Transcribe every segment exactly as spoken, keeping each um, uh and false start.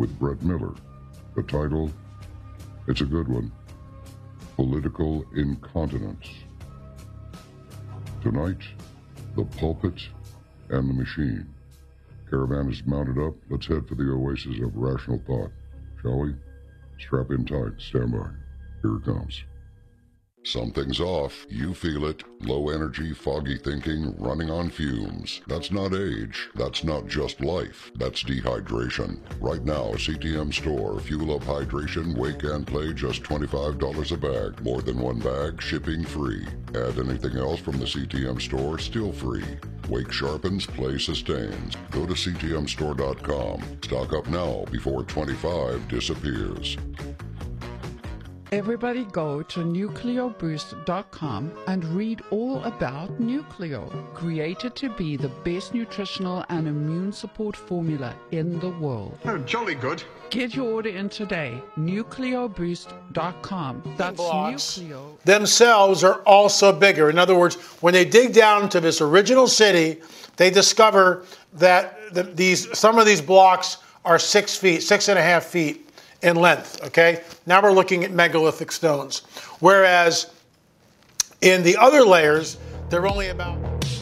with Brett Miller. The title, it's a good one, Political Incontinence. Tonight, the pulpit and the machine. Caravan is mounted up. Let's head for the oasis of rational thought, shall we? Strap in tight. Stand by. Here it comes. Something's off. You feel it. Low energy, foggy thinking, running on fumes. That's not age. That's not just life. That's dehydration. Right now, C T M Store. Fuel up hydration, wake and play, just twenty-five dollars a bag. More than one bag, shipping free. Add anything else from the C T M Store, still free. Wake sharpens, play sustains. Go to C T M store dot com. Stock up now before twenty-five disappears. Everybody go to nucleo boost dot com and read all about Nucleo, created to be the best nutritional and immune support formula in the world. Oh, jolly good. Get your order in today, nucleo boost dot com. That's Nucleo. Themselves are also bigger. In other words, when they dig down into this original city, they discover that the, these some of these blocks are six feet, six and a half feet in length, okay? Now we're looking at megalithic stones. Whereas in the other layers, they're only about...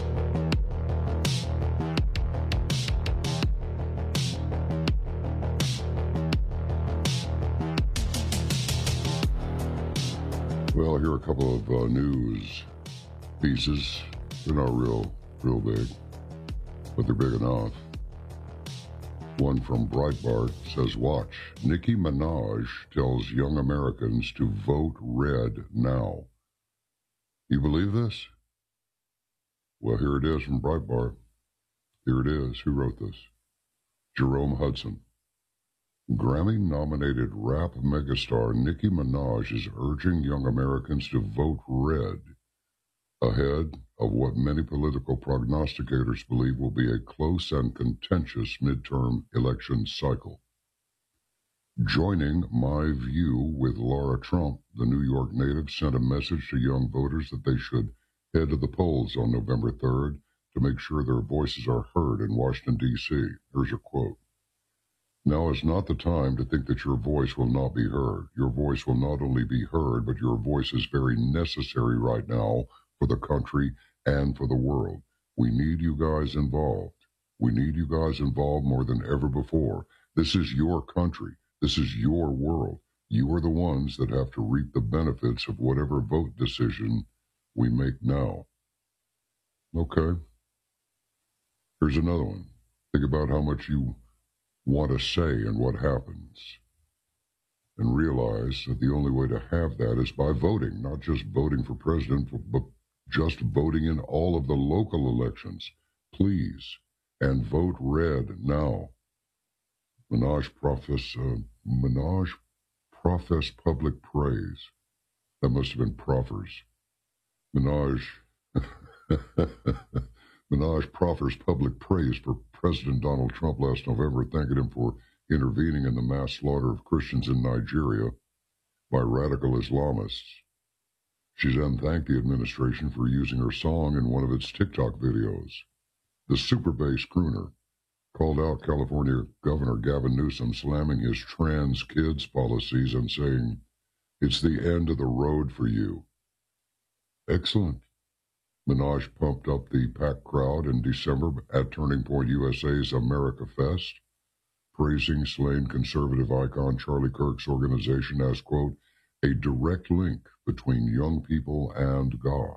Well, here are a couple of uh, news pieces. They're not real, real big, but they're big enough. One from Breitbart says, watch, Nicki Minaj tells young Americans to vote red now. You believe this? Well, here it is from Breitbart. Here it is. Who wrote this? Jerome Hudson. Grammy-nominated rap megastar Nicki Minaj is urging young Americans to vote red ahead of what many political prognosticators believe will be a close and contentious midterm election cycle. Joining My View with Laura Trump, the New York native sent a message to young voters that they should head to the polls on November third to make sure their voices are heard in Washington, D C. Here's a quote. Now is not the time to think that your voice will not be heard. Your voice will not only be heard, but your voice is very necessary right now for the country and for the world. We need you guys involved. We need you guys involved more than ever before. This is your country. This is your world. You are the ones that have to reap the benefits of whatever vote decision we make now. Okay. Here's another one. Think about how much you want to say and what happens. And realize that the only way to have that is by voting, not just voting for president, but just voting in all of the local elections. Please. And vote red now. Minaj profess, uh, Minaj profess public praise. That must have been proffers. Minaj, Minaj proffers public praise for President Donald Trump last November, thanking him for intervening in the mass slaughter of Christians in Nigeria by radical Islamists. She then thanked the administration for using her song in one of its TikTok videos. The super bass crooner called out California Governor Gavin Newsom slamming his trans kids policies and saying, "It's the end of the road for you." Excellent. Minaj pumped up the packed crowd in December at Turning Point U S A's America Fest, praising slain conservative icon Charlie Kirk's organization as, quote, a direct link between young people and God.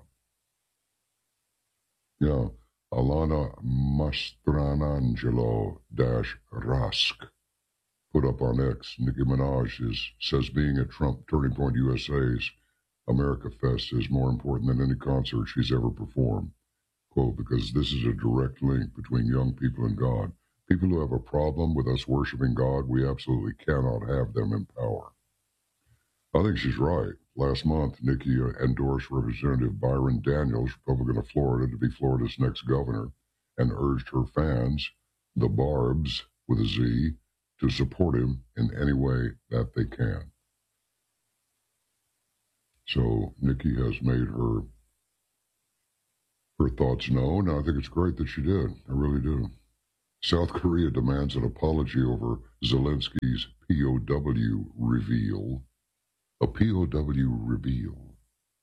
Yeah, Alana Mastranangelo dash Rask put up on X. Nicki Minaj is, says being at Trump Turning Point U S A's America Fest is more important than any concert she's ever performed. Quote, because this is a direct link between young people and God. People who have a problem with us worshiping God, we absolutely cannot have them in power. I think she's right. Last month, Nicki endorsed Representative Byron Daniels, Republican of Florida, to be Florida's next governor, and urged her fans, the Barbs with a Z, to support him in any way that they can. So Nicki has made her her thoughts known, and I think it's great that she did. I really do. South Korea demands an apology over Zelensky's P O W reveal. A P O W reveal.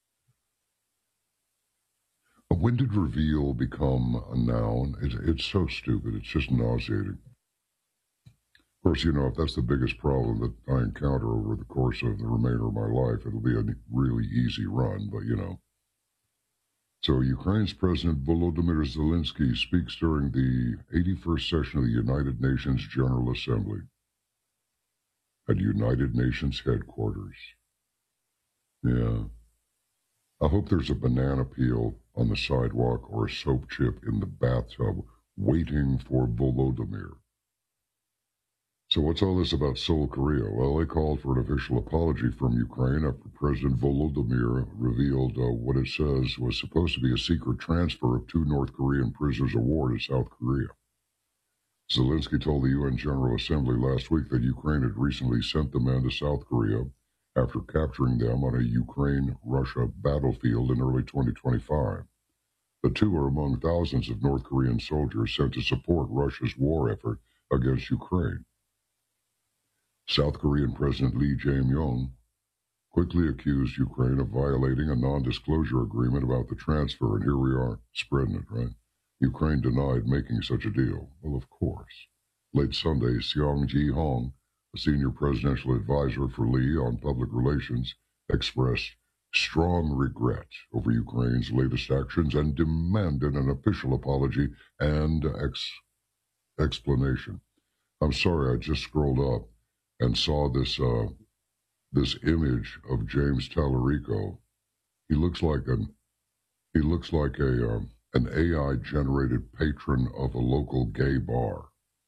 When did reveal become a noun? It, it's so stupid. It's just nauseating. Of course, you know, if that's the biggest problem that I encounter over the course of the remainder of my life, it'll be a really easy run, but you know. So Ukraine's President Volodymyr Zelensky speaks during the eighty-first session of the United Nations General Assembly at United Nations headquarters. Yeah. I hope there's a banana peel on the sidewalk or a soap chip in the bathtub waiting for Volodymyr. So what's all this about Seoul, Korea? Well, they called for an official apology from Ukraine after President Volodymyr revealed uh, what it says was supposed to be a secret transfer of two North Korean prisoners of war to South Korea. Zelensky told the U N General Assembly last week that Ukraine had recently sent the men to South Korea after capturing them on a Ukraine-Russia battlefield in early twenty twenty-five. The two are among thousands of North Korean soldiers sent to support Russia's war effort against Ukraine. South Korean President Lee Jae-myung quickly accused Ukraine of violating a non-disclosure agreement about the transfer, and here we are, spreading it, right? Ukraine denied making such a deal. Well, of course. Late Sunday, Seong Ji-hong, a senior presidential advisor for Lee on public relations, expressed strong regret over Ukraine's latest actions and demanded an official apology and ex- explanation. I'm sorry, I just scrolled up and saw this uh, this image of James Tallarico. He looks like an he looks like a um, an A I generated patron of a local gay bar,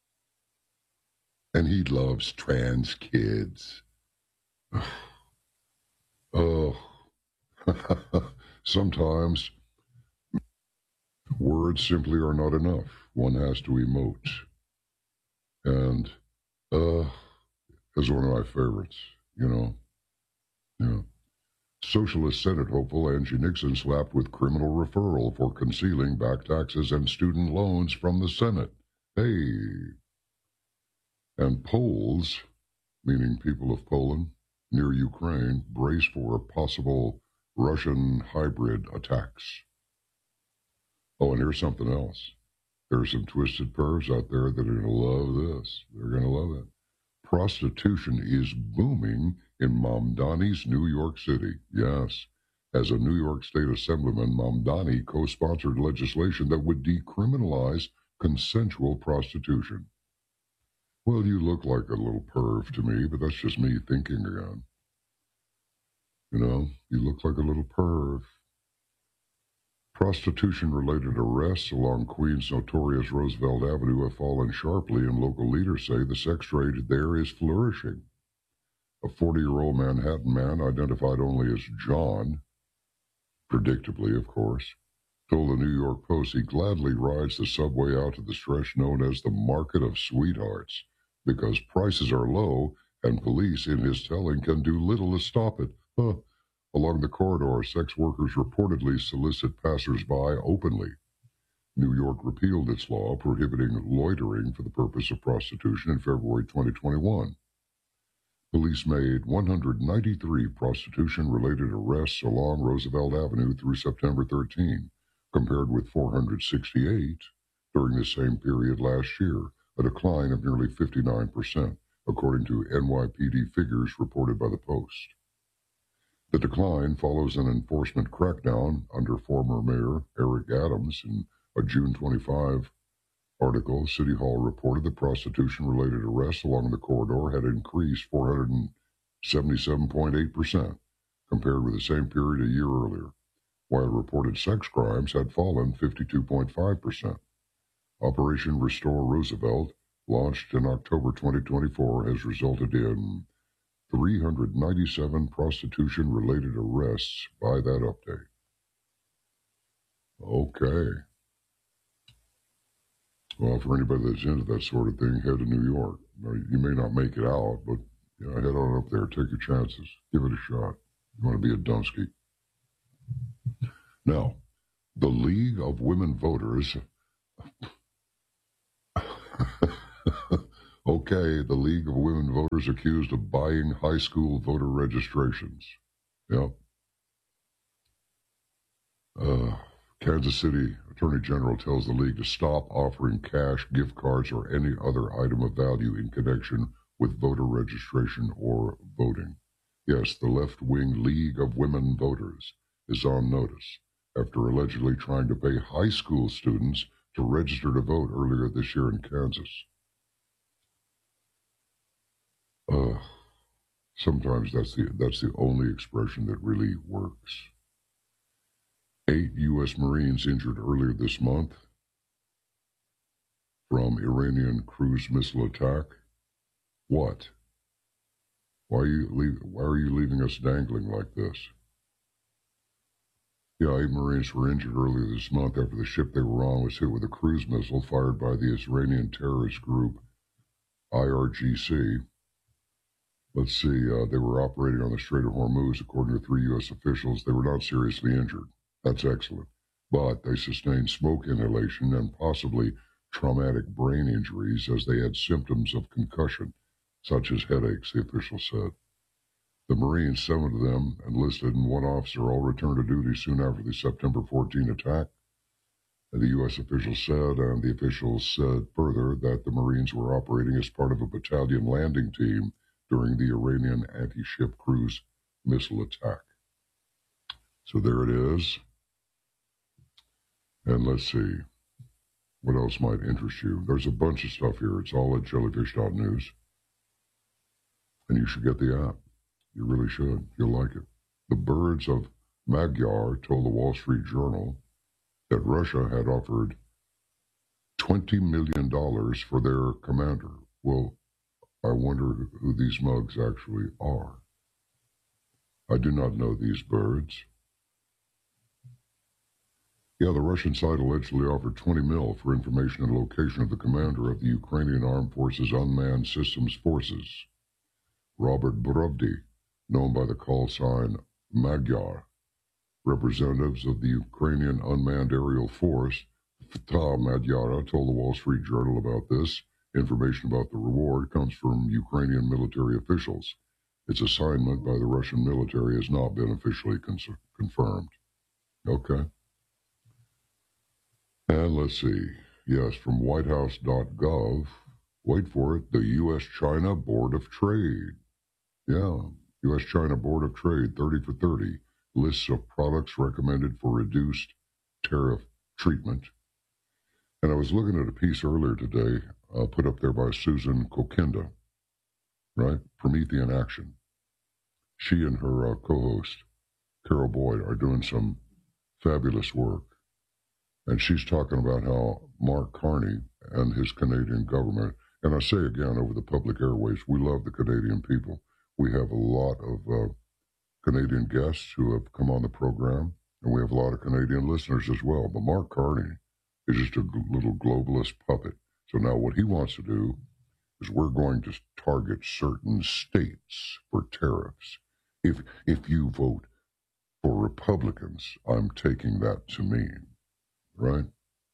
and he loves trans kids. Oh, sometimes words simply are not enough. One has to emote, and uh. is one of my favorites, you know. Yeah. Socialist Senate hopeful Angie Nixon slapped with criminal referral for concealing back taxes and student loans from the Senate. Hey. And Poles, meaning people of Poland, near Ukraine, brace for possible Russian hybrid attacks. Oh, and here's something else. There's some twisted pervs out there that are going to love this. They're going to love it. Prostitution is booming in Mamdani's New York City. Yes, as a New York State Assemblyman, Mamdani co-sponsored legislation that would decriminalize consensual prostitution. Well, you look like a little perv to me, but that's just me thinking again. You know, you look like a little perv. Prostitution-related arrests along Queens' notorious Roosevelt Avenue have fallen sharply, and local leaders say the sex trade there is flourishing. A forty-year-old Manhattan man, identified only as John, predictably, of course, told the New York Post he gladly rides the subway out to the stretch known as the Market of Sweethearts because prices are low and police, in his telling, can do little to stop it. Huh. Along the corridor, sex workers reportedly solicit passers-by openly. New York repealed its law prohibiting loitering for the purpose of prostitution in February twenty twenty-one. Police made one hundred ninety-three prostitution-related arrests along Roosevelt Avenue through September thirteenth, compared with four hundred sixty-eight during the same period last year, a decline of nearly fifty-nine percent, according to N Y P D figures reported by the Post. The decline follows an enforcement crackdown under former Mayor Eric Adams. In a June twenty-fifth article, City Hall reported that prostitution-related arrests along the corridor had increased four hundred seventy-seven point eight percent compared with the same period a year earlier, while reported sex crimes had fallen fifty-two point five percent. Operation Restore Roosevelt, launched in October twenty twenty-four, has resulted in three hundred ninety-seven prostitution-related arrests by that update. Okay. Well, for anybody that's into that sort of thing, head to New York. You may not make it out, but you know, head on up there, take your chances, give it a shot. You want to be a Dunsky. Now, the League of Women Voters Okay, the League of Women Voters accused of buying high school voter registrations. Yep. Uh, Kansas City Attorney General tells the league to stop offering cash, gift cards, or any other item of value in connection with voter registration or voting. Yes, the left-wing League of Women Voters is on notice after allegedly trying to pay high school students to register to vote earlier this year in Kansas. Uh, sometimes that's the that's the only expression that really works. Eight U S Marines injured earlier this month from Iranian cruise missile attack. What? Why are you leave, Why are you leaving us dangling like this? Yeah, eight Marines were injured earlier this month after the ship they were on was hit with a cruise missile fired by the Iranian terrorist group I R G C. Let's see, uh, they were operating on the Strait of Hormuz, according to three U S officials. They were not seriously injured. That's excellent. But they sustained smoke inhalation and possibly traumatic brain injuries as they had symptoms of concussion, such as headaches, the official said. The Marines, seven of them enlisted, and one officer all returned to duty soon after the September fourteenth attack. And the U S officials said, and the officials said further, that the Marines were operating as part of a battalion landing team during the Iranian anti-ship cruise missile attack. So there it is. And let's see, what else might interest you? There's a bunch of stuff here. It's all at jellyfish dot news. And you should get the app. You really should. You'll like it. The birds of Magyar told the Wall Street Journal that Russia had offered twenty million dollars for their commander. Well, I wonder who these mugs actually are. I do not know these birds. Yeah, the Russian side allegedly offered twenty mil for information and location of the commander of the Ukrainian Armed Forces Unmanned Systems Forces, Robert Borovdy, known by the call sign Magyar. Representatives of the Ukrainian Unmanned Aerial Force, Fatah Magyara, told the Wall Street Journal about this. Information about the reward comes from Ukrainian military officials. Its assignment by the Russian military has not been officially con- confirmed. Okay. And let's see. Yes, from white house dot gov, wait for it, the U S China Board of Trade. Yeah, U S China Board of Trade, thirty for thirty, lists of products recommended for reduced tariff treatment. And I was looking at a piece earlier today, uh, put up there by Susan Kokinda, right? Promethean Action. She and her uh, co-host, Carol Boyd, are doing some fabulous work. And she's talking about how Mark Carney and his Canadian government, and I say again over the public airways, we love the Canadian people. We have a lot of uh, Canadian guests who have come on the program, and we have a lot of Canadian listeners as well. But Mark Carney is just a little globalist puppet. So now what he wants to do is we're going to target certain states for tariffs. If if you vote for Republicans, I'm taking that to mean, right?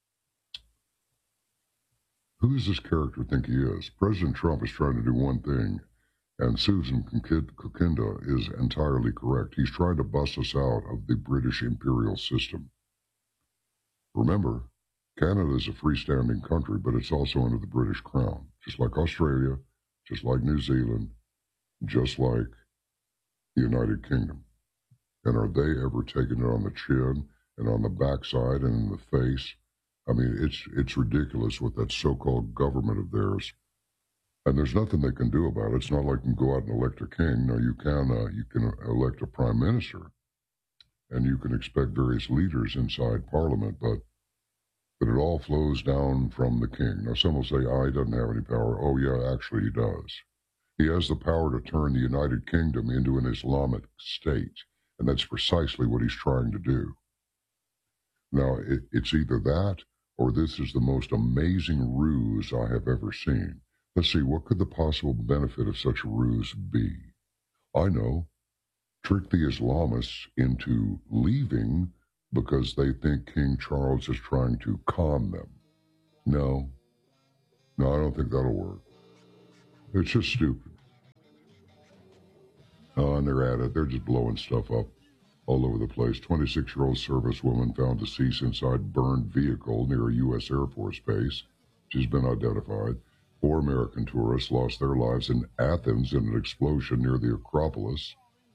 Who does this character think he is? President Trump is trying to do one thing, and Susan Kokinda is entirely correct. He's trying to bust us out of the British imperial system. Remember, Canada is a freestanding country, but it's also under the British Crown, just like Australia, just like New Zealand, just like the United Kingdom. And are they ever taking it on the chin and on the backside and in the face? I mean, it's it's ridiculous with that so-called government of theirs. And there's nothing they can do about it. It's not like you can go out and elect a king. No, you can uh, you can elect a prime minister, and you can expect various leaders inside Parliament, but but it all flows down from the king. Now, some will say, oh, he doesn't have any power. Oh, yeah, actually he does. He has the power to turn the United Kingdom into an Islamic state, and that's precisely what he's trying to do. Now, it, it's either that or this is the most amazing ruse I have ever seen. Let's see, what could the possible benefit of such a ruse be? I know. Trick the Islamists into leaving because they think King Charles is trying to calm them. No. No, I don't think that'll work. It's just stupid. Oh, and they're at it. They're just blowing stuff up all over the place. twenty-six-year-old servicewoman found deceased inside burned vehicle near a U S Air Force base. She's been identified. Four American tourists lost their lives in Athens in an explosion near the Acropolis.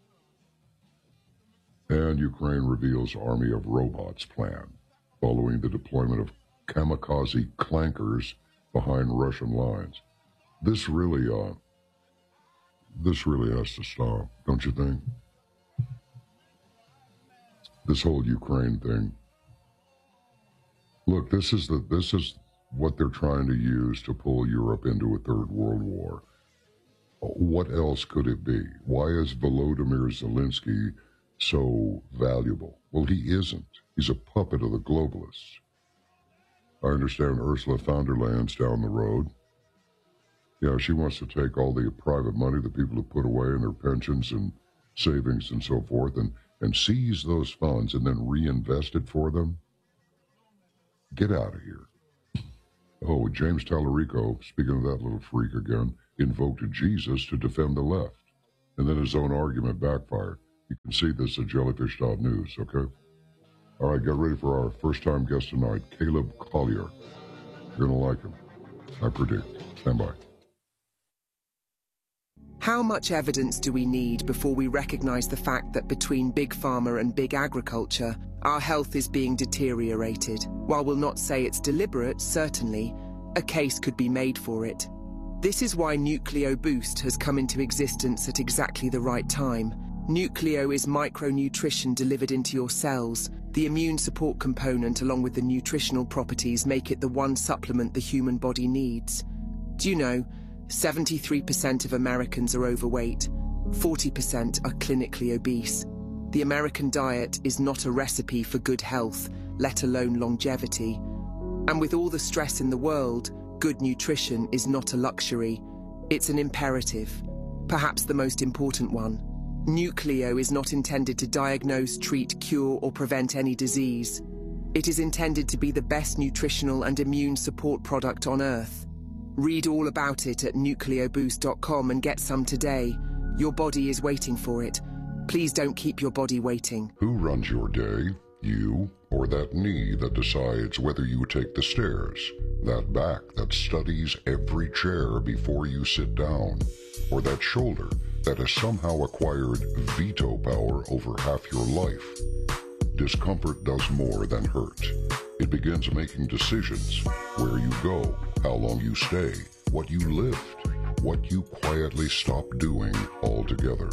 And Ukraine reveals army of robots plan following the deployment of kamikaze clankers behind Russian lines. This really, uh, this really has to stop, don't you think? This whole Ukraine thing. Look, this is the this is what they're trying to use to pull Europe into a third world war. What else could it be? Why is Volodymyr Zelensky so valuable? Well, he isn't. He's a puppet of the globalists. I understand Ursula von der Leyen's down the road. Yeah, she wants to take all the private money that people have put away in their pensions and savings and so forth and, and seize those funds and then reinvest it for them. Get out of here. Oh, James Tallarico, speaking of that little freak again, invoked Jesus to defend the left. And then his own argument backfired. You can see this at jellyfish dot news, okay? All right, get ready for our first-time guest tonight, Caleb Collier. You're going to like him. I predict. Stand by. How much evidence do we need before we recognize the fact that between big pharma and big agriculture, our health is being deteriorated? While we'll not say it's deliberate, certainly, a case could be made for it. This is why Nucleo Boost has come into existence at exactly the right time. Nucleo is micronutrition delivered into your cells. The immune support component along with the nutritional properties make it the one supplement the human body needs. Do you know, seventy-three percent of Americans are overweight, forty percent are clinically obese. The American diet is not a recipe for good health, let alone longevity. And with all the stress in the world, good nutrition is not a luxury. It's an imperative, perhaps the most important one. Nucleo is not intended to diagnose, treat, cure, or prevent any disease. It is intended to be the best nutritional and immune support product on Earth. Read all about it at nucleo boost dot com and get some today. Your body is waiting for it. Please don't keep your body waiting. Who runs your day? You or that knee that decides whether you take the stairs? That back that studies every chair before you sit down? Or that shoulder that has somehow acquired veto power over half your life? Discomfort does more than hurt. It begins making decisions: where you go, how long you stay, what you lift, what you quietly stop doing altogether.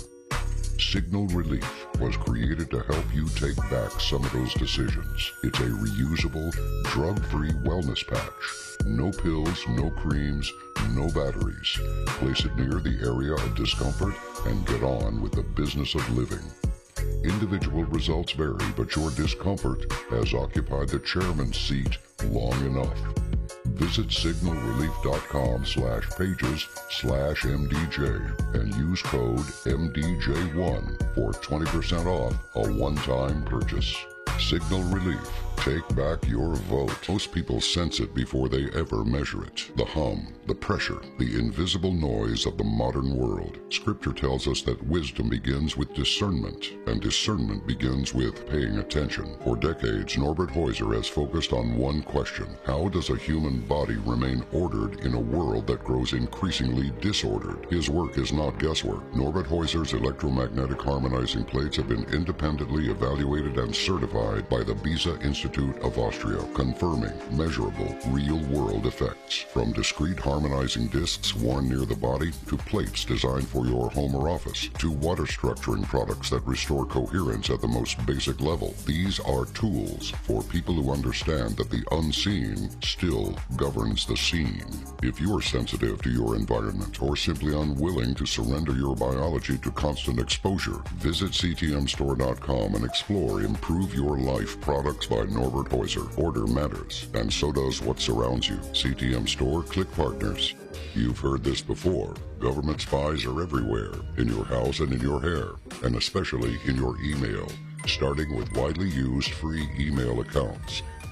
Signal Relief was created to help you take back some of those decisions. It's a reusable, drug-free wellness patch. No pills, no creams, no batteries. Place it near the area of discomfort and get on with the business of living. Individual results vary, but your discomfort has occupied the chairman's seat long enough. Visit signal relief dot com slash pages slash M D J and use code M D J one for twenty percent off a one-time purchase. Signal Relief. Take back your vote. Most people sense it before they ever measure it. The hum, the pressure, the invisible noise of the modern world. Scripture tells us that wisdom begins with discernment, and discernment begins with paying attention. For decades, Norbert Heuser has focused on one question: how does a human body remain ordered in a world that grows increasingly disordered? His work is not guesswork. Norbert Heuser's electromagnetic harmonizing plates have been independently evaluated and certified by the Beza Institute of Austria, confirming measurable, real-world effects. From discrete harmonizing discs worn near the body, to plates designed for your home or office, to water structuring products that restore coherence at the most basic level. These are tools for people who understand that the unseen still governs the seen. If you are sensitive to your environment or simply unwilling to surrender your biology to constant exposure, visit C T M store dot com and explore Improve Your Life products by Norbert Heuser. Order matters, and so does what surrounds you. C T M Store, click partners. You've heard this before. Government spies are everywhere, in your house and in your hair, and especially in your email, starting with widely used free email accounts.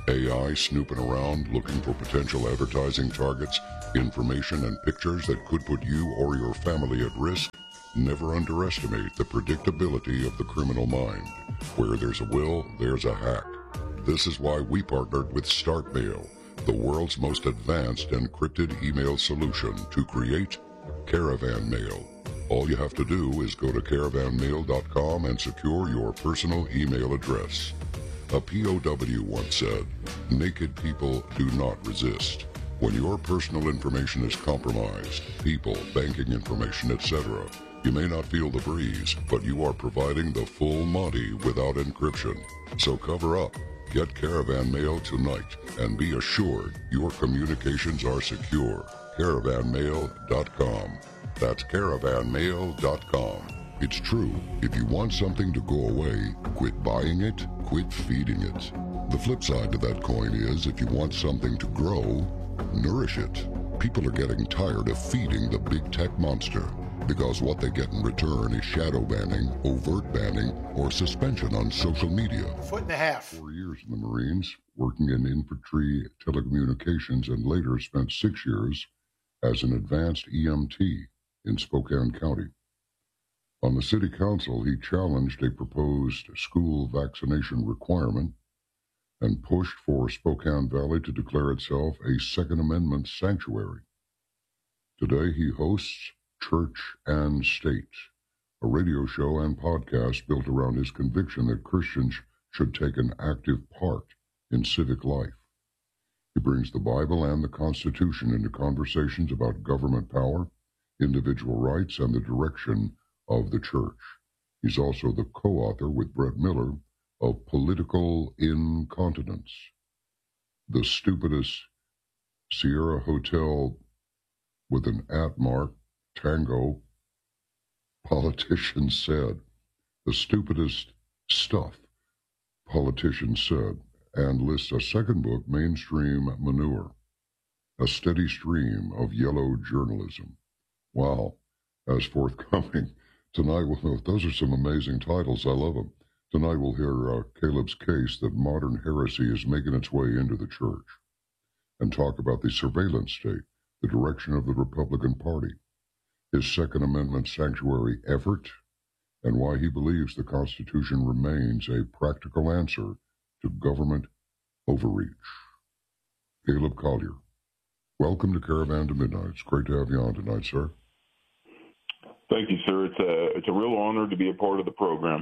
A I snooping around looking for potential advertising targets, information and pictures that could put you or your family at risk? Never underestimate the predictability of the criminal mind. Where there's a will, there's a hack. This is why we partnered with StartMail, the world's most advanced encrypted email solution, to create Caravan Mail. All you have to do is go to caravan mail dot com and secure your personal email address. A P O W once said, "Naked people do not resist." When your personal information is compromised, people, banking information, et cetera, you may not feel the breeze, but you are providing the full Monty without encryption. So cover up. Get Caravan Mail tonight and be assured your communications are secure. caravan mail dot com. That's caravan mail dot com. It's true. If you want something to go away, quit buying it, quit feeding it. The flip side to that coin is if you want something to grow, nourish it. People are getting tired of feeding the big tech monster because what they get in return is shadow banning, overt banning, or suspension on social media. Foot and a half. Four years in the Marines, working in infantry telecommunications, and later spent six years as an advanced E M T in Spokane County. On the city council, he challenged a proposed school vaccination requirement and pushed for Spokane Valley to declare itself a Second Amendment sanctuary. Today, he hosts Church and State, a radio show and podcast built around his conviction that Christians should take an active part in civic life. He brings the Bible and the Constitution into conversations about government power, individual rights, and the direction of the church. He's also the co-author with Brett Miller of Political Incontinence, the stupidest Sierra Hotel with an at mark, Tango, politicians said, the stupidest stuff politicians said, and lists a second book, Mainstream Manure, a steady stream of yellow journalism. Wow, as forthcoming. Tonight, we'll, those are some amazing titles. I love them. Tonight we'll hear uh, Caleb's case that modern heresy is making its way into the church, and talk about the surveillance state, the direction of the Republican Party, his Second Amendment sanctuary effort, and why he believes the Constitution remains a practical answer to government overreach. Caleb Collier, welcome to Caravan to Midnight. It's great to have you on tonight, sir. Thank you, sir. It's a, it's a real honor to be a part of the program.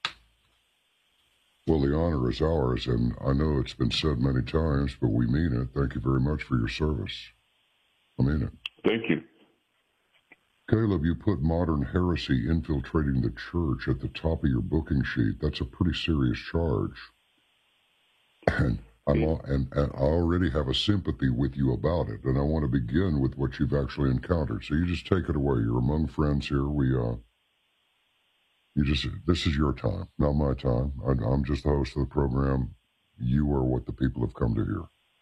Well, the honor is ours, and I know it's been said many times, but we mean it. Thank you very much for your service. I mean it. Thank you. Caleb, you put modern heresy infiltrating the church at the top of your booking sheet. That's a pretty serious charge. And, I'm all, and, and I already have a sympathy with you about it, and I want to begin with what you've actually encountered. So you just take it away. You're among friends here. We, uh, you just, this is your time, not my time. I, I'm just the host of the program. You are what the people have come to hear.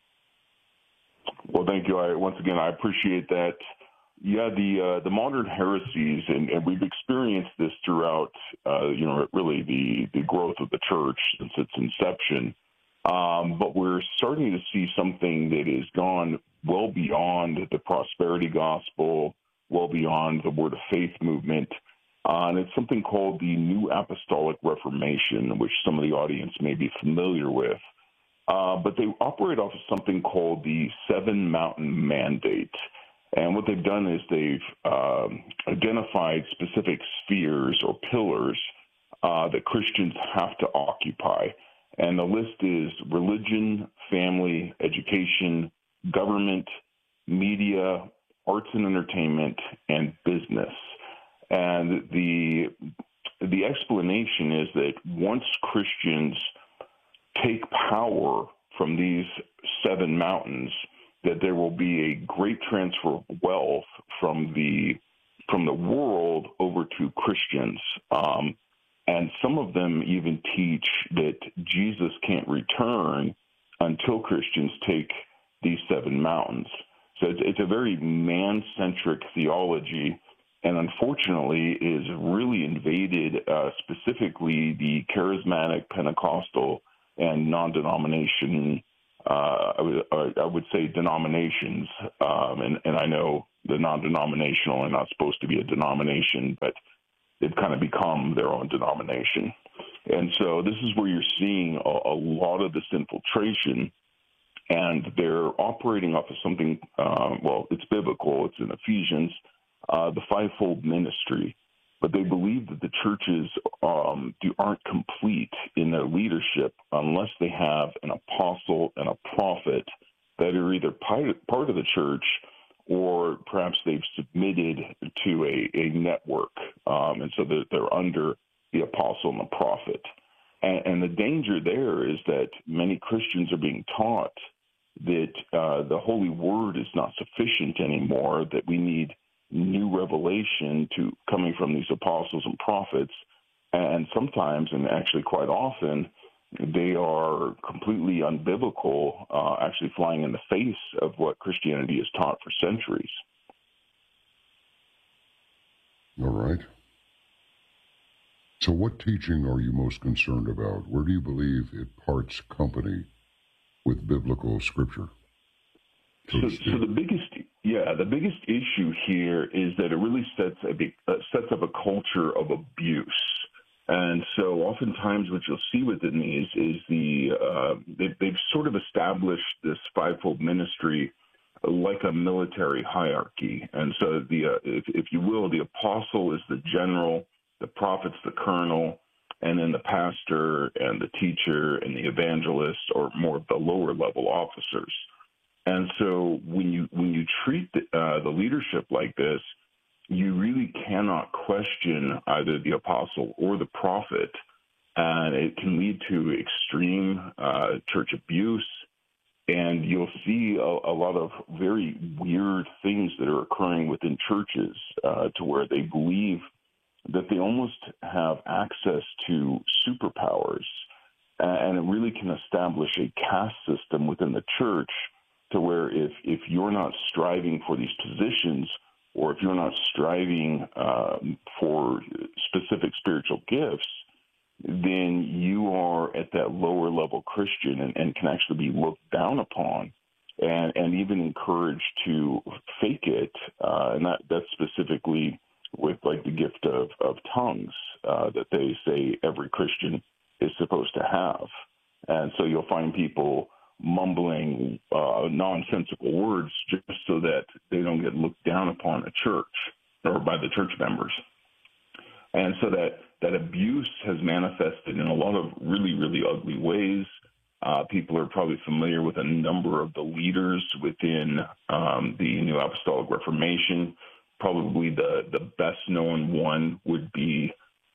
Well, thank you. I, once again, I appreciate that. Yeah, the uh, the modern heresies, and, and we've experienced this throughout, uh, you know, really the, the growth of the church since its inception. Um, but we're starting to see something that has gone well beyond the prosperity gospel, well beyond the word of faith movement. Uh, and it's something called the New Apostolic Reformation, which some of the audience may be familiar with. Uh, but they operate off of something called the Seven Mountain Mandate. And what they've done is they've um, identified specific spheres or pillars uh, that Christians have to occupy. And the list is religion, family, education, government, media, arts and entertainment, and business. And the the explanation is that once Christians take power from these seven mountains, that there will be a great transfer of wealth from the from the world over to Christians. Um, and some of them even teach that Jesus can't return until Christians take these seven mountains. So it's, it's a very man-centric theology, and unfortunately is really invaded uh, specifically the charismatic, Pentecostal, and non-denomination uh, I, would, I would say denominations, um, and, and I know the non-denominational are not supposed to be a denomination, but they've kind of become their own denomination. And so this is where you're seeing a, a lot of this infiltration, and they're operating off of something, uh, well, it's biblical, it's in Ephesians, uh, the fivefold ministry. But they believe that the churches um, do, aren't complete in their leadership unless they have an apostle and a prophet that are either part of the church or perhaps they've submitted to a, a network. Um, and so they're, they're under the apostle and the prophet. And, and the danger there is that many Christians are being taught that uh, the Holy Word is not sufficient anymore, that we need new revelation to coming from these apostles and prophets. And sometimes, and actually quite often, they are completely unbiblical, uh, actually flying in the face of what Christianity has taught for centuries. All right. So what teaching are you most concerned about? Where do you believe it parts company with biblical scripture? So, so the biggest, yeah, the biggest issue here is that it really sets a big, uh, sets up a culture of abuse. And so oftentimes what you'll see within these is the, uh, they, they've sort of established this fivefold ministry like a military hierarchy. And so the, uh, if, if you will, the apostle is the general, the prophet's the colonel, and then the pastor and the teacher and the evangelist are more of the lower level officers. And so when you when you treat the, uh, the leadership like this, you really cannot question either the apostle or the prophet, and it can lead to extreme uh, church abuse. And you'll see a, a lot of very weird things that are occurring within churches uh, to where they believe that they almost have access to superpowers, and it really can establish a caste system within the church to where if, if you're not striving for these positions, or if you're not striving uh, for specific spiritual gifts, then you are at that lower level Christian and, and can actually be looked down upon and, and even encouraged to fake it. Uh, and that, that's specifically with like the gift of, of tongues uh, that they say every Christian is supposed to have. And so you'll find people mumbling uh, nonsensical words just so that they don't get looked down upon a church or by the church members. And so that, that abuse has manifested in a lot of really, really ugly ways. Uh, people are probably familiar with a number of the leaders within um, the New Apostolic Reformation. Probably the, the best-known one would be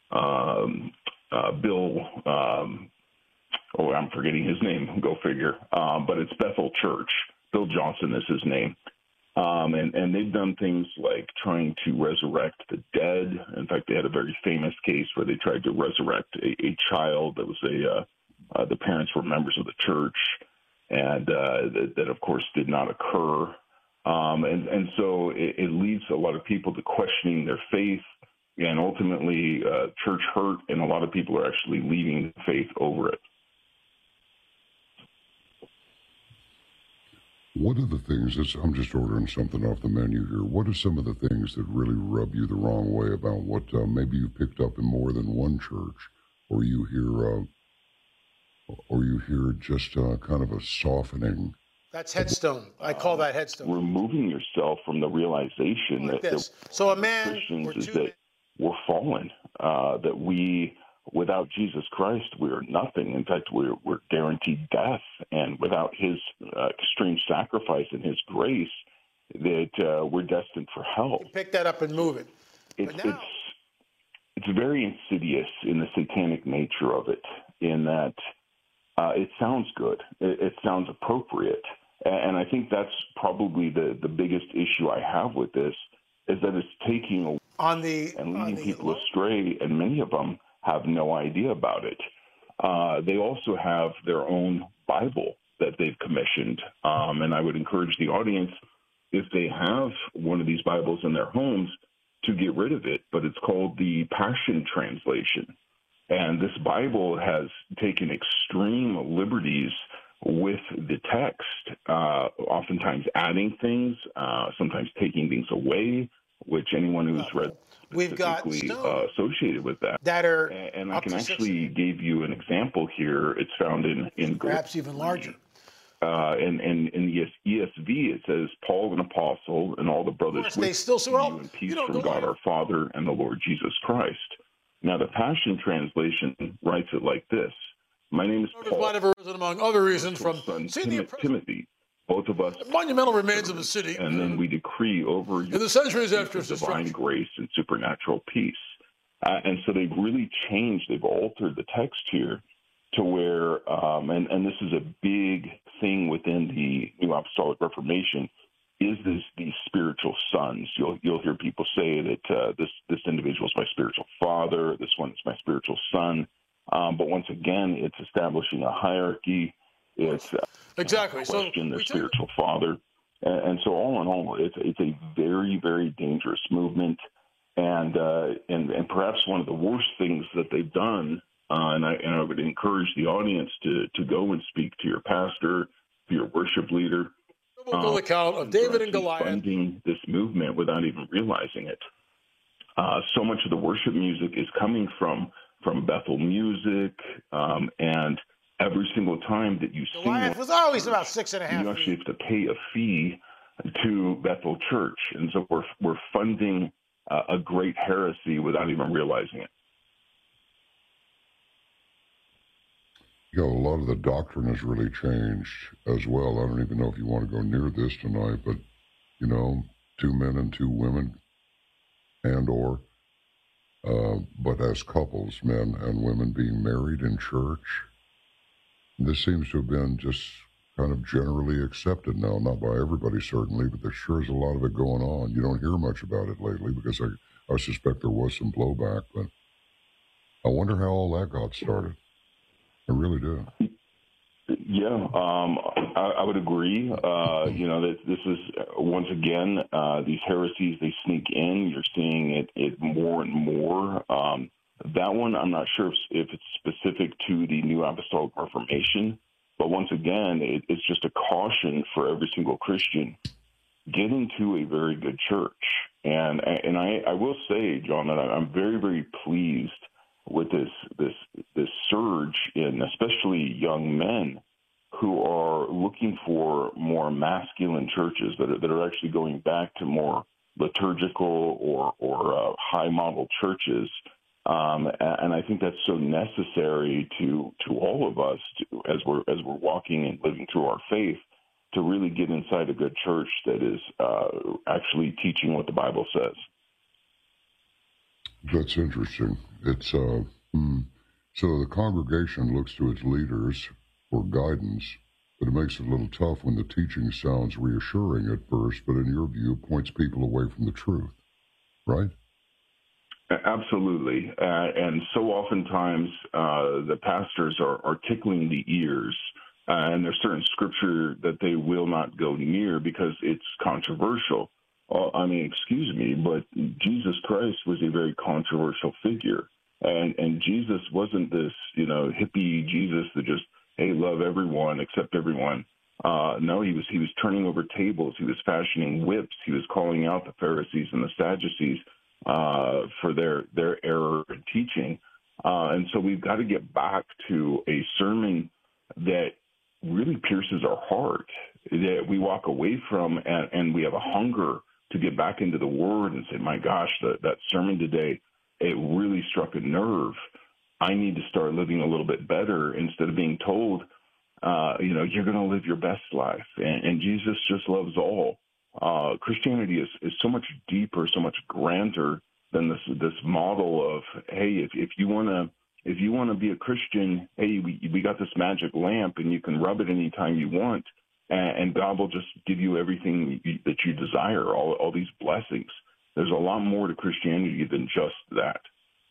um, uh, Bill um, Oh, I'm forgetting his name. Go figure. Um, but it's Bethel Church. Bill Johnson is his name. Um, and, and they've done things like trying to resurrect the dead. In fact, they had a very famous case where they tried to resurrect a, a child that was a, uh, uh, the parents were members of the church. And uh, that, that, of course, did not occur. Um, and, and so it, it leads a lot of people to questioning their faith. And ultimately, uh, church hurt, and a lot of people are actually leaving faith over it. What are the things, that's, I'm just ordering something off the menu here, what are some of the things that really rub you the wrong way about what uh, maybe you picked up in more than one church, or you hear, uh, or you hear just uh, kind of a softening? That's headstone. I call that headstone. Removing yourself from the realization like that, this. that so a man Christians or is two that men. we're fallen, uh, that we, without Jesus Christ, we're nothing. In fact, we're, we're guaranteed death. And without his uh, extreme sacrifice and his grace, that uh, we're destined for hell. Pick that up and move it. It's, now, it's, it's very insidious in the satanic nature of it, in that uh, it sounds good. It, it sounds appropriate. And I think that's probably the, the biggest issue I have with this, is that it's taking away on the, and leading on the, people astray, and many of them have no idea about it. Uh, they also have their own Bible that they've commissioned, um, and I would encourage the audience, if they have one of these Bibles in their homes, to get rid of it, but it's called the Passion Translation. And this Bible has taken extreme liberties with the text, uh, oftentimes adding things, uh, sometimes taking things away, which anyone who's read We've got specifically stone uh, associated with that. that are And, and I up can to six actually give you an example here. It's found in, in perhaps even larger. Uh, and, and in the E S V, it says, Paul, an apostle, and all the brothers Of course, with they still say, you well, in peace you know, from go God on. our Father and the Lord Jesus Christ. Now, the Passion Translation writes it like this. My name is Others Paul, might have arisen, among other reasons, from son seeing Tim- the oppressed Timothy, both of us, monumental remains of the city and then we decree over you in the centuries after the its divine destruction. grace and supernatural peace. Uh, and so they've really changed, they've altered the text here to where, um, and, and this is a big thing within the New Apostolic Reformation, is this these spiritual sons. You'll you'll hear people say that uh, this this individual is my spiritual father, this one is my spiritual son. Um, but once again, it's establishing a hierarchy. It's uh, Exactly. So question their we take- spiritual father, and, and so all in all, it's it's a very very dangerous movement, and uh, and and perhaps one of the worst things that they've done. Uh, and I and I would encourage the audience to to go and speak to your pastor, to your worship leader. biblical Uh, account of they're David and actually Goliath. funding this movement without even realizing it. Uh, so much of the worship music is coming from from Bethel Music, um, and every single time that you sing, Goliath was always about six and a half you actually feet. have to pay a fee to Bethel Church, and so we're we're funding uh, a great heresy without even realizing it. You know, a lot of the doctrine has really changed as well. I don't even know if you want to go near this tonight, but, you know, two men and two women, and or, uh, but as couples, men and women being married in church. This seems to have been just kind of generally accepted now, not by everybody certainly, but there sure is a lot of it going on. You don't hear much about it lately because I, I suspect there was some blowback, but I wonder how all that got started. I really do. Yeah, um, I, I would agree. Uh, you know, that this is, once again, uh, these heresies, they sneak in. You're seeing it, it more and more. Um, that one, I'm not sure if, if it's specific to the New Apostolic Reformation, but once again, it, it's just a caution for every single Christian. Get into a very good church. And and I, I will say, John, that I'm very, very pleased with this this this surge in especially young men who are looking for more masculine churches that are, that are actually going back to more liturgical or or uh, high model churches, um, and I think that's so necessary to to all of us to, as we're as we're walking and living through our faith, to really get inside a good church that is uh, actually teaching what the Bible says. That's interesting. It's uh, hmm. So the congregation looks to its leaders for guidance, but it makes it a little tough when the teaching sounds reassuring at first, but in your view, points people away from the truth, right? Absolutely. Uh, and so oftentimes uh, the pastors are, are tickling the ears, uh, and there's certain scripture that they will not go near because it's controversial. Uh, I mean, excuse me, but Jesus Christ was a very controversial figure. And and Jesus wasn't this, you know, hippie Jesus that just, hey, love everyone, accept everyone. Uh, no, he was he was turning over tables. He was fashioning whips. He was calling out the Pharisees and the Sadducees uh, for their their error in teaching. Uh, and so we've got to get back to a sermon that really pierces our heart, that we walk away from, and, and we have a hunger to get back into the Word and say, my gosh, that, that sermon today, it really struck a nerve. I need to start living a little bit better instead of being told, uh, you know, you're going to live your best life. And, and Jesus just loves all. Uh, Christianity is, is so much deeper, so much grander than this this model of, hey, if, if you want to if you want to be a Christian, hey, we, we got this magic lamp and you can rub it anytime you want, and, and God will just give you everything you, that you desire, all all these blessings. There's a lot more to Christianity than just that.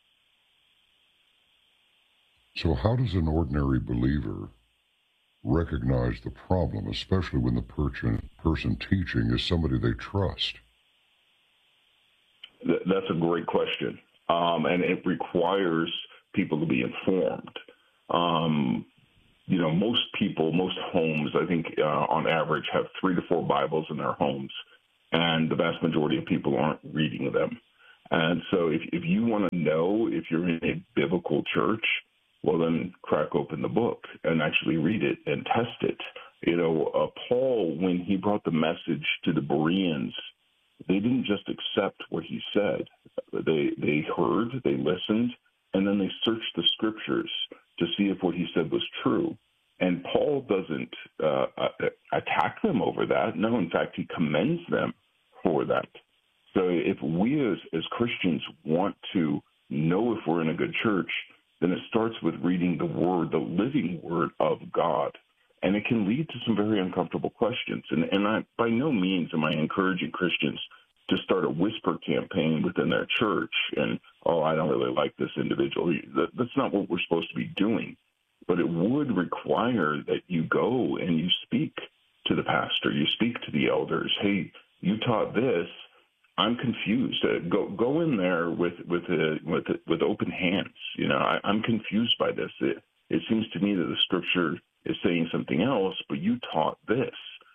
So how does an ordinary believer recognize the problem, especially when the person, person teaching is somebody they trust? That's a great question, um, and it requires people to be informed. Um, you know, most people, most homes, I think uh, on average, have three to four Bibles in their homes, and the vast majority of people aren't reading them. And so if, if you want to know if you're in a biblical church, well, then crack open the book and actually read it and test it. You know, uh, Paul, when he brought the message to the Bereans, they didn't just accept what he said. They they heard, they listened, and then they searched the scriptures to see if what he said was true. And Paul doesn't uh, attack them over that. No, in fact, he commends them for that. So if we as, as Christians want to know if we're in a good church, then it starts with reading the word, the living word of God. And it can lead to some very uncomfortable questions. And, and I, by no means am I encouraging Christians to start a whisper campaign within their church and, oh, I don't really like this individual. That, that's not what we're supposed to be doing. But it would require that you go and you speak to the pastor, you speak to the elders. Hey, you taught this. I'm confused. Uh, go go in there with with uh, with with open hands. You know, I, I'm confused by this. It, it seems to me that the scripture is saying something else, but you taught this.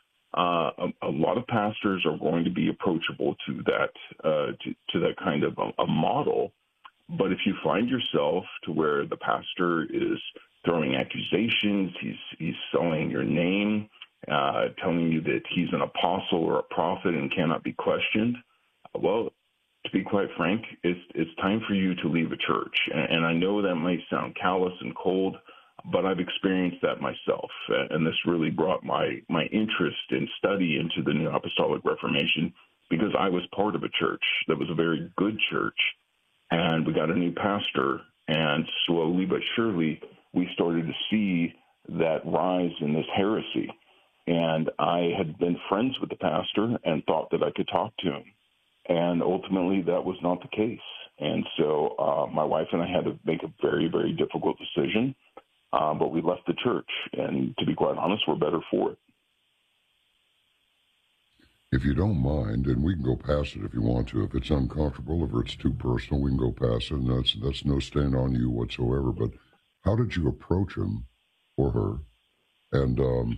Uh, a, a lot of pastors are going to be approachable to that uh, to, to that kind of a, a model. But if you find yourself to where the pastor is throwing accusations, he's he's selling your name, uh, telling you that he's an apostle or a prophet and cannot be questioned, well, to be quite frank, it's it's time for you to leave a church. And, and I know that might sound callous and cold, but I've experienced that myself. And this really brought my, my interest in study into the New Apostolic Reformation because I was part of a church that was a very good church. And we got a new pastor, and slowly but surely we started to see that rise in this heresy. And I had been friends with the pastor and thought that I could talk to him. And ultimately, that was not the case. And so uh, my wife and I had to make a very, very difficult decision, uh, but we left the church. And to be quite honest, we're better for it. If you don't mind, and we can go past it if you want to. If it's uncomfortable, if it's too personal, we can go past it, and that's, that's no stain on you whatsoever. But how did you approach him or her? And... um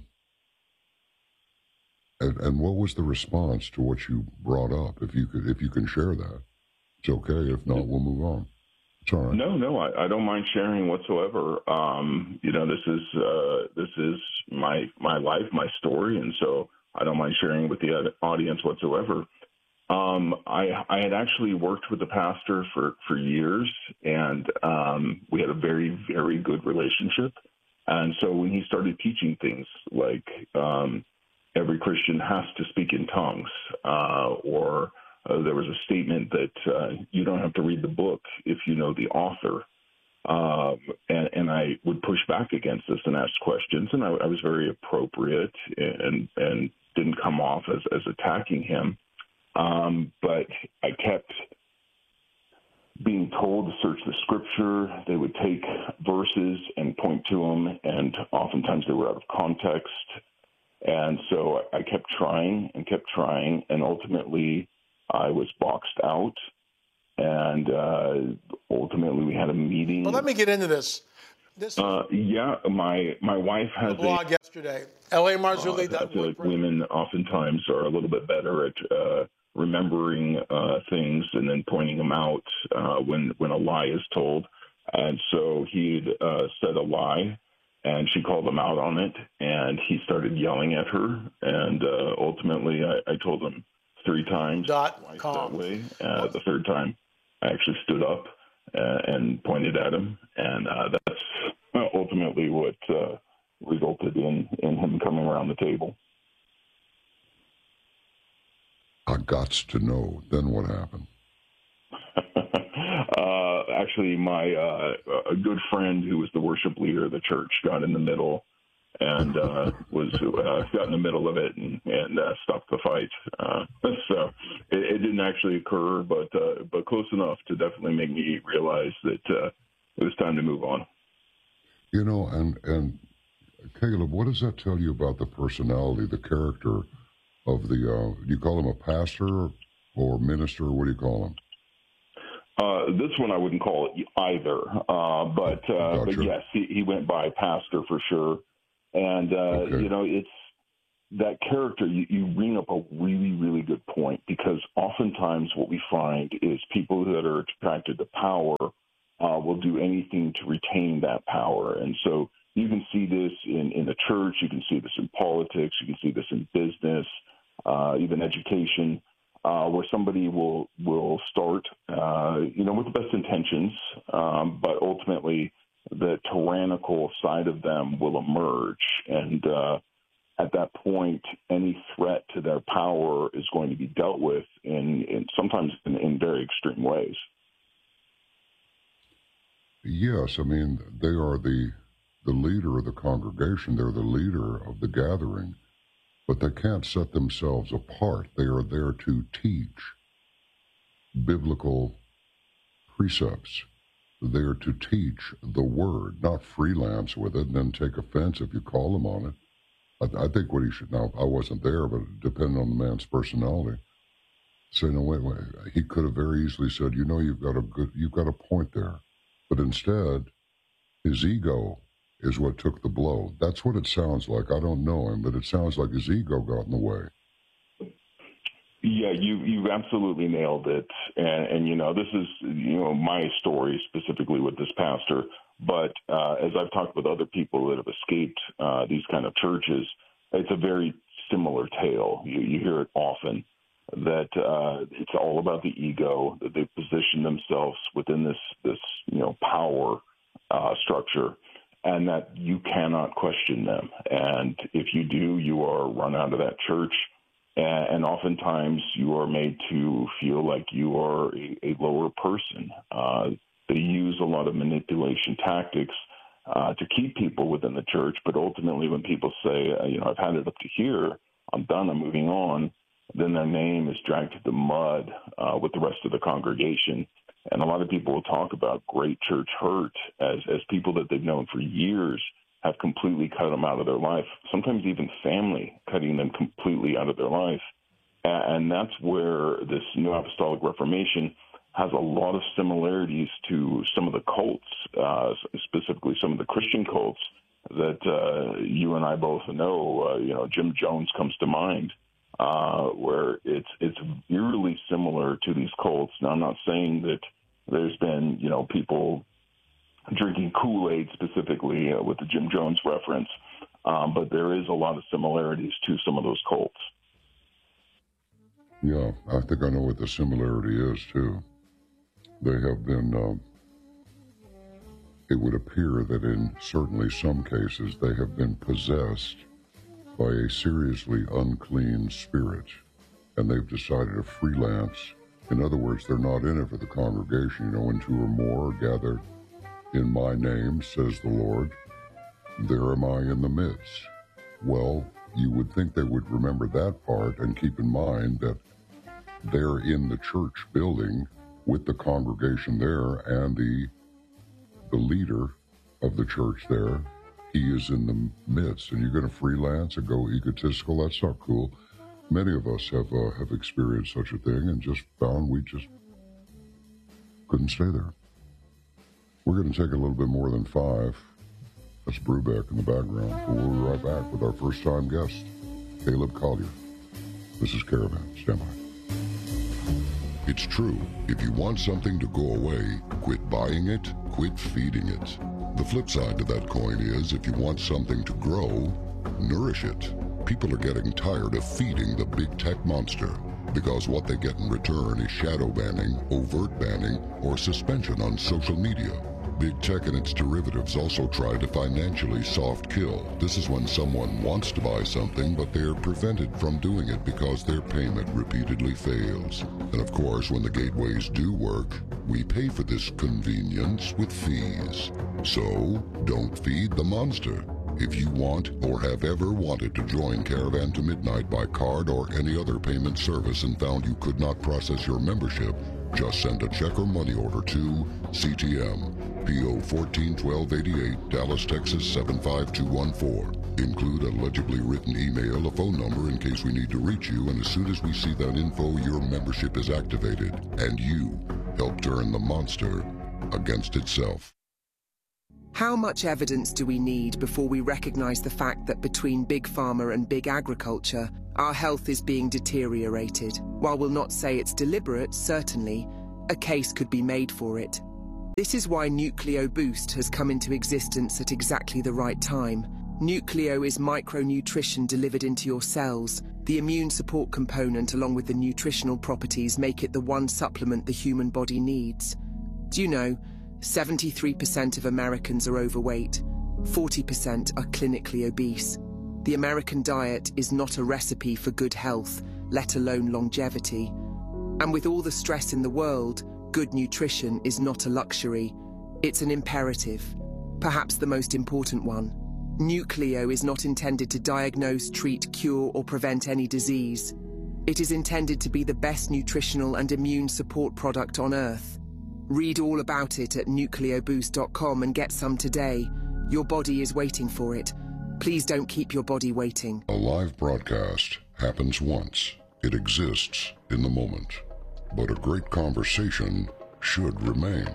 And, and what was the response to what you brought up? If you could, if you can share that, it's okay. If not, we'll move on. It's all right. No, no, I, I don't mind sharing whatsoever. Um, you know, this is uh, this is my my life, my story, and so I don't mind sharing with the audience whatsoever. Um, I I had actually worked with the pastor for for years, and um, we had a very very good relationship. And so when he started teaching things like um, every Christian has to speak in tongues, uh, or uh, there was a statement that uh, you don't have to read the book if you know the author. Um, and, and I would push back against this and ask questions, and I, I was very appropriate and, and didn't come off as, as attacking him. Um, but I kept being told to search the scripture. They would take verses and point to them, and oftentimes they were out of context. And so I kept trying and kept trying, and ultimately I was boxed out. And uh, ultimately we had a meeting. Well, let me get into this. This uh, yeah, my my wife has a blog a, yesterday. L A Marzulli. Uh, I feel like women oftentimes are a little bit better at uh, remembering uh, things and then pointing them out uh, when when a lie is told. And so he'd uh, said a lie. And she called him out on it, and he started yelling at her. And uh, ultimately, I, I told him three times Dot that way. Uh, the third time, I actually stood up uh, and pointed at him, and uh, that's ultimately what uh, resulted in, in him coming around the table. I gots to know. Then what happened? Uh, actually, my uh, a good friend who was the worship leader of the church got in the middle and uh, was uh, got in the middle of it and, and uh, stopped the fight. Uh, so it, it didn't actually occur, but uh, but close enough to definitely make me realize that uh, it was time to move on. You know, and and Caleb, what does that tell you about the personality, the character of the? Uh, do you call him a pastor or minister? What do you call him? Uh, this one I wouldn't call it either, uh, but uh, gotcha. but yes, he, he went by pastor for sure, and uh, okay. you know it's that character. You, you bring up a really really good point, because oftentimes what we find is people that are attracted to power uh, will do anything to retain that power, and so you can see this in in the church, you can see this in politics, you can see this in business, uh, even education. Uh, where somebody will will start, uh, you know, with the best intentions, um, but ultimately the tyrannical side of them will emerge, and uh, at that point, any threat to their power is going to be dealt with in, in sometimes in, in very extreme ways. Yes, I mean they are the the leader of the congregation. They're the leader of the gathering. But they can't set themselves apart. They are there to teach biblical precepts. They're to teach the word, not freelance with it and then take offense if you call them on it. I, I think what he should, now, I wasn't there, but depending on the man's personality, say, no, wait, wait. He could have very easily said, you know, you've got a good, you've got a point there. But instead, his ego is what took the blow. That's what it sounds like. I don't know him, but it sounds like his ego got in the way. Yeah, you you absolutely nailed it. And, and you know, this is, you know, my story specifically with this pastor. But uh, as I've talked with other people that have escaped uh, these kind of churches, it's a very similar tale. You, you hear it often, that uh, it's all about the ego, that they position themselves within this, this you know, power uh, structure, and that you cannot question them. And if you do, you are run out of that church. And oftentimes you are made to feel like you are a, a lower person. Uh, they use a lot of manipulation tactics uh, to keep people within the church. But ultimately when people say, uh, you know, I've had it up to here, I'm done, I'm moving on, then their name is dragged to the mud uh, with the rest of the congregation. And a lot of people will talk about great church hurt as, as people that they've known for years have completely cut them out of their life, sometimes even family cutting them completely out of their life. And that's where this New Apostolic Reformation has a lot of similarities to some of the cults, uh, specifically some of the Christian cults that uh, you and I both know. Uh, you know, Jim Jones comes to mind, uh, where it's it's eerily similar to these cults. Now, I'm not saying that there's been, you know, people drinking Kool-Aid specifically uh, with the Jim Jones reference, um, but there is a lot of similarities to some of those cults. Yeah, I think I know what the similarity is, too. They have been, um, it would appear that in certainly some cases they have been possessed by a seriously unclean spirit, and they've decided to freelance. In other words, they're not in it for the congregation. You know, when two or more are gathered in my name, says the Lord, there am I in the midst. Well, you would think they would remember that part and keep in mind that they're in the church building with the congregation there and the the leader of the church there. He is in the midst, and you're going to freelance and go egotistical. That's not cool. Many of us have uh, have experienced such a thing and just found we just couldn't stay there. We're going to take a little bit more than five. That's Brubeck in the background. But we'll be right back with our first-time guest, Caleb Collier. This is Caravan. Stand by. It's true. If you want something to go away, quit buying it, quit feeding it. The flip side to that coin is if you want something to grow, nourish it. People are getting tired of feeding the big tech monster because what they get in return is shadow banning, overt banning, or suspension on social media. Big tech and its derivatives also try to financially soft kill. This is when someone wants to buy something, but they're prevented from doing it because their payment repeatedly fails. And of course, when the gateways do work, we pay for this convenience with fees. So, don't feed the monster. If you want or have ever wanted to join Caravan to Midnight by card or any other payment service and found you could not process your membership, just send a check or money order to C T M, P O fourteen twelve eighty-eight, Dallas, Texas seven five two one four. Include a legibly written email, a phone number in case we need to reach you, and as soon as we see that info, your membership is activated, and you help turn the monster against itself. How much evidence do we need before we recognize the fact that between big pharma and big agriculture, our health is being deteriorated? While we'll not say it's deliberate, certainly, a case could be made for it. This is why Nucleo Boost has come into existence at exactly the right time. Nucleo is micronutrition delivered into your cells. The immune support component, along with the nutritional properties, make it the one supplement the human body needs. Do you know, seventy-three percent of Americans are overweight, forty percent are clinically obese. The American diet is not a recipe for good health, let alone longevity. And with all the stress in the world, good nutrition is not a luxury, it's an imperative, perhaps the most important one. Nucleo is not intended to diagnose, treat, cure, or prevent any disease. It is intended to be the best nutritional and immune support product on Earth. Read all about it at nucleo boost dot com and get some today. Your body is waiting for it. Please don't keep your body waiting. A live broadcast happens once. It exists in the moment. But a great conversation should remain.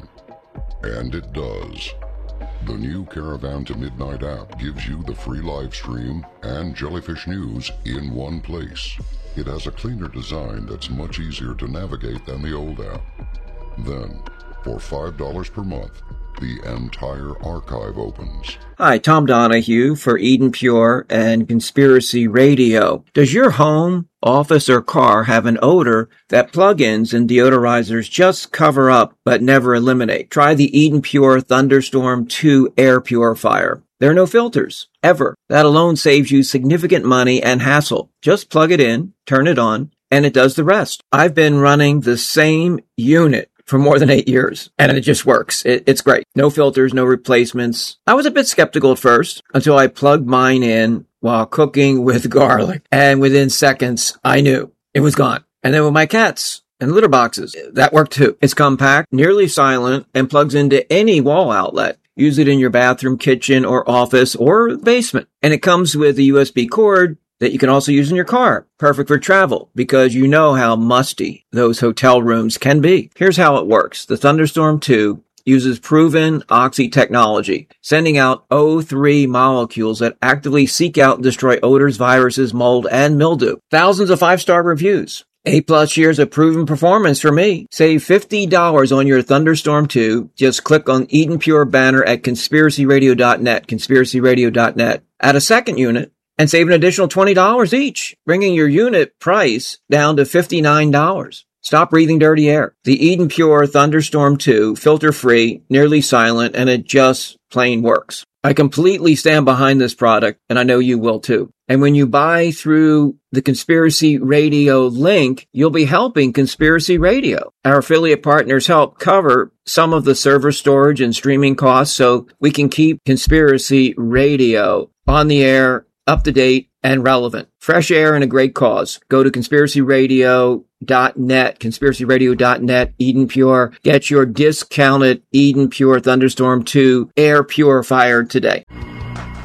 And it does. The new Caravan to Midnight app gives you the free live stream and Jellyfish News in one place. It has a cleaner design that's much easier to navigate than the old app. Then, for five dollars per month, the entire archive opens. Hi, Tom Donahue for Eden Pure and Conspiracy Radio. Does your home, office, or car have an odor that plugins and deodorizers just cover up but never eliminate? Try the Eden Pure Thunderstorm two Air Purifier. There are no filters, ever. That alone saves you significant money and hassle. Just plug it in, turn it on, and it does the rest. I've been running the same unit for more than eight years, and it just works. It, it's great. No filters, no replacements. I was a bit skeptical at first until I plugged mine in while cooking with garlic, and within seconds, I knew it was gone. And then with my cats and litter boxes, that worked too. It's compact, nearly silent, and plugs into any wall outlet. Use it in your bathroom, kitchen, or office, or basement. And it comes with a U S B cord that you can also use in your car. Perfect for travel, because you know how musty those hotel rooms can be. Here's how it works. The Thunderstorm two uses proven Oxy technology, sending out O three molecules that actively seek out and destroy odors, viruses, mold, and mildew. Thousands of five-star reviews. Eight plus years of proven performance for me. Save fifty dollars on your Thunderstorm two. Just click on Eden Pure banner at conspiracy radio dot net, conspiracy radio dot net. Add a second unit and save an additional twenty dollars each, bringing your unit price down to fifty-nine dollars. Stop breathing dirty air. The Eden Pure Thunderstorm two, filter-free, nearly silent, and it just plain works. I completely stand behind this product, and I know you will too. And when you buy through the Conspiracy Radio link, you'll be helping Conspiracy Radio. Our affiliate partners help cover some of the server storage and streaming costs so we can keep Conspiracy Radio on the air, up to date, and relevant. Fresh air and a great cause. Go to conspiracy radio dot net, conspiracy radio dot net, Eden Pure. Get your discounted Eden Pure Thunderstorm two Air Purifier today.